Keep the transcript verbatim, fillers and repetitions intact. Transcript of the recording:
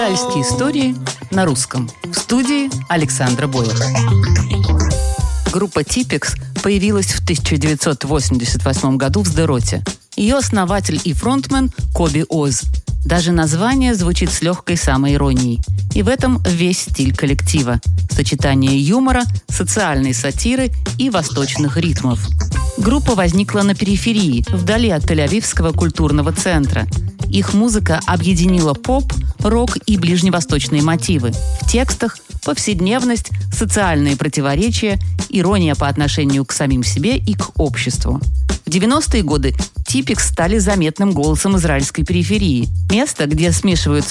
Израильские истории на русском. В студии Александра Боева. Группа Типекс появилась в тысяча девятьсот восемьдесят восьмом году в Сдероте. Ее основатель и фронтмен Коби Оз. Даже название звучит с легкой самоиронией. И в этом весь стиль коллектива. Сочетание юмора, социальной сатиры и восточных ритмов. Группа возникла на периферии, вдали от Тель-Авивского культурного центра. Их музыка объединила поп, рок и ближневосточные мотивы. В текстах повседневность, социальные противоречия, ирония по отношению к самим себе и к обществу. В девяностые годы Типекс стали заметным голосом израильской периферии. Место, где смешиваются